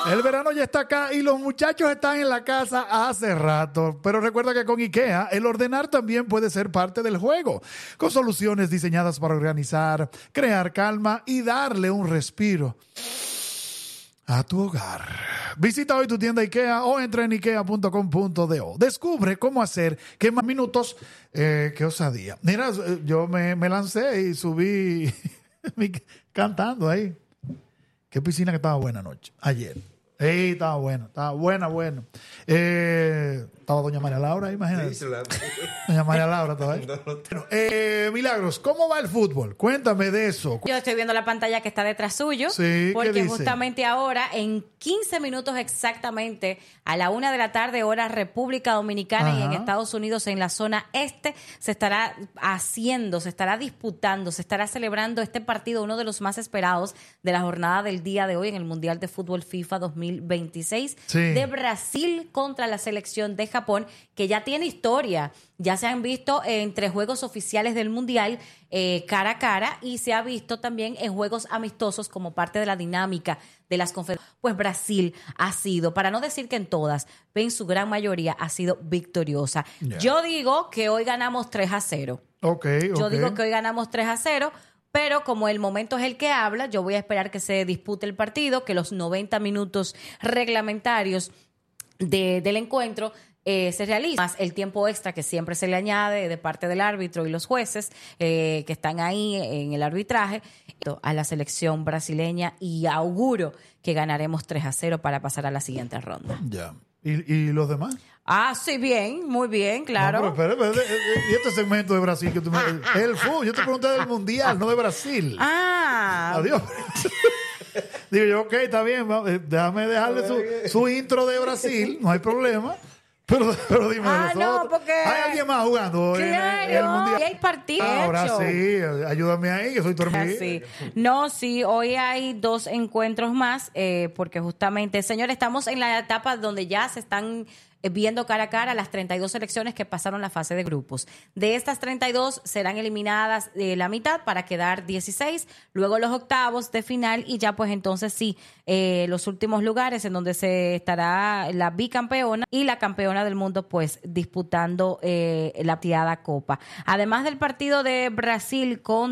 El verano ya está acá y los muchachos están en la casa hace rato. Pero recuerda que con IKEA, el ordenar también puede ser parte del juego. Con soluciones diseñadas para organizar, crear calma y darle un respiro a tu hogar. Visita hoy tu tienda IKEA o entra en ikea.com.do. Descubre cómo hacer que más minutos, qué osadía. Mira, yo me lancé y subí cantando ahí. Qué piscina que estaba buena anoche, ayer. Estaba buena. Estaba doña María Laura, imagínate. Sí, doña María Laura todavía. Bueno, Milagros, ¿cómo va el fútbol? Cuéntame de eso. Yo estoy viendo la pantalla que está detrás suyo. Sí, porque justamente ahora, en 15 minutos exactamente, a la 1 de la tarde, hora República Dominicana. Ajá. Y en Estados Unidos, en la zona este, se estará disputando, se estará celebrando este partido, uno de los más esperados de la jornada del día de hoy en el Mundial de Fútbol FIFA 2026, sí, de Brasil contra la selección de Japón, que ya tiene historia. Ya se han visto en 3 juegos oficiales del Mundial cara a cara, y se ha visto también en juegos amistosos como parte de la dinámica de las confederaciones. Pues Brasil ha sido, para no decir que en todas, pero en su gran mayoría ha sido victoriosa. Yeah. Yo digo que hoy ganamos 3-0. Yo digo que hoy ganamos 3-0. Pero como el momento es el que habla, yo voy a esperar que se dispute el partido, que los 90 minutos reglamentarios del encuentro se realiza, más el tiempo extra que siempre se le añade de parte del árbitro y los jueces que están ahí en el arbitraje a la selección brasileña, y auguro que ganaremos 3-0 para pasar a la siguiente ronda. Ya. ¿Y los demás? Ah, sí, bien, muy bien, claro. No, pero, ¿y este segmento de Brasil que tú me... el fútbol, yo te pregunté del Mundial, no de Brasil. Adiós. Digo yo, ok, está bien, déjame dejarle su intro de Brasil, no hay problema. Pero dime, no, porque ¿hay alguien más jugando en el Mundial? Y hay partidos. Ahora sí, ayúdame ahí, que soy tu hermano. Sí. No, sí, hoy hay 2 encuentros más, porque justamente, señores, estamos en la etapa donde ya se están viendo cara a cara las 32 selecciones que pasaron la fase de grupos. De estas 32 serán eliminadas la mitad para quedar 16, luego los octavos de final, y ya pues entonces sí, los últimos lugares en donde se estará la bicampeona y la campeona del mundo pues disputando la plateada copa. Además del partido de Brasil con